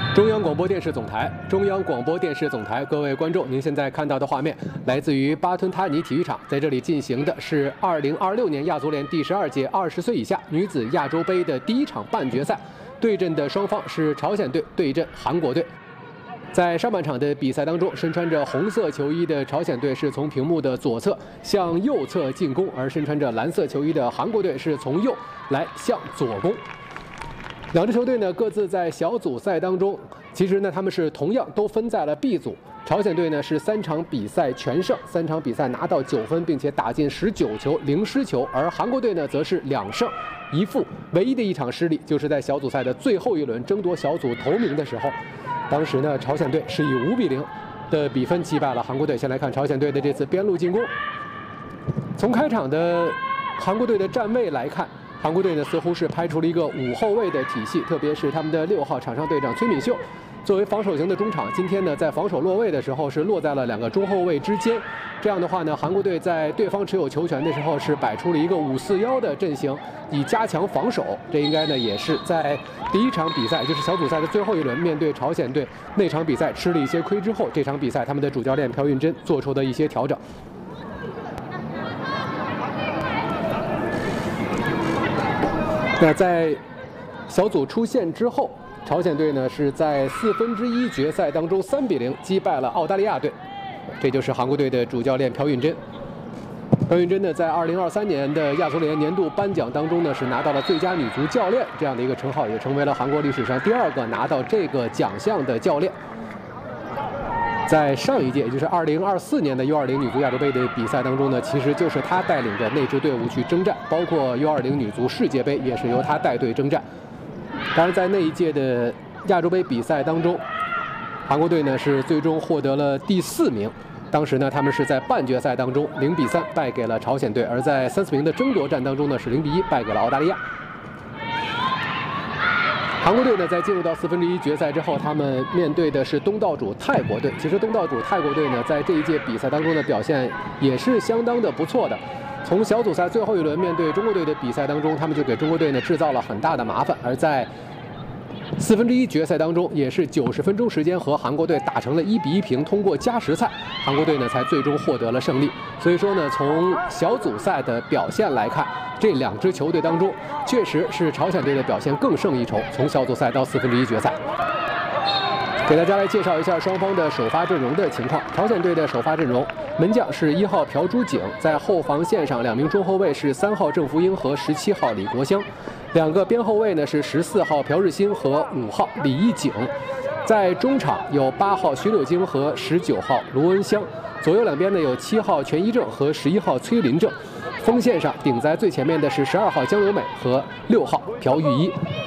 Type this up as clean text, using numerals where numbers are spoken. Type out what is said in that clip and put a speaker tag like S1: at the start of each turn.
S1: 中央广播电视总台，中央广播电视总台，各位观众，您现在看到的画面来自于巴吞塔尼体育场，在这里进行的是2026年亚足联第12届20岁以下女子亚洲杯的第1场半决赛，对阵的双方是朝鲜队对阵韩国队。在上半场的比赛当中，身穿着红色球衣的朝鲜队是从屏幕的左侧向右侧进攻，而身穿着蓝色球衣的韩国队是从右来向左攻。两支球队呢各自在小组赛当中，其实呢他们是同样都分在了 B 组。朝鲜队呢是3场比赛全胜，3场比赛拿到9分，并且打进19球0失球，而韩国队呢则是2胜1负，唯一的一场失利就是在小组赛的最后一轮争夺小组头名的时候，当时呢朝鲜队是以5比0的比分击败了韩国队。先来看朝鲜队的这次边路进攻，从开场的韩国队的站位来看，韩国队呢似乎是排出了一个5后卫的体系，特别是他们的6号场上队长崔敏秀作为防守型的中场，今天呢在防守落位的时候是落在了2个中后卫之间。这样的话呢，韩国队在对方持有球权的时候是摆出了一个5-4-1的阵型，以加强防守。这应该呢也是在第1场比赛，就是小组赛的最后一轮面对朝鲜队那场比赛吃了一些亏之后，这场比赛他们的主教练朴允贞做出的一些调整。那在小组出线之后，朝鲜队呢是在1/4决赛当中3比0击败了澳大利亚队，这就是韩国队的主教练朴允贞。朴允贞呢在2023年的亚足联年度颁奖当中呢是拿到了最佳女足教练这样的一个称号，也成为了韩国历史上第2个拿到这个奖项的教练。在上一届，也就是2024年的 U20 女足亚洲杯的比赛当中呢，其实就是他带领着那支队伍去征战，包括 U20 女足世界杯也是由他带队征战。当然，在那一届的亚洲杯比赛当中，韩国队呢是最终获得了第4名。当时呢，他们是在半决赛当中0比3败给了朝鲜队，而在30名的争夺战当中呢是0比1败给了澳大利亚。韩国队呢，在进入到1/4决赛之后，他们面对的是东道主泰国队。其实东道主泰国队呢，在这一届比赛当中的表现也是相当的不错的。从小组赛最后一轮面对中国队的比赛当中，他们就给中国队呢制造了很大的麻烦，而在1/4决赛当中，也是90分钟时间和韩国队打成了1比1平，通过加时赛，韩国队呢才最终获得了胜利。所以说呢，从小组赛的表现来看，这2支球队当中，确实是朝鲜队的表现更胜一筹。从小组赛到1/4决赛，给大家来介绍一下双方的首发阵容的情况。朝鲜队的首发阵容，门将是1号朴珠景，在后防线上2名中后卫是3号郑福英和17号李国香，2个边后卫呢是14号朴日新和5号李义景，在中场有8号徐柳京和19号卢恩香，左右两边呢有7号全一正和11号崔林正，锋线上顶在最前面的是12号姜由美和6号朴玉一。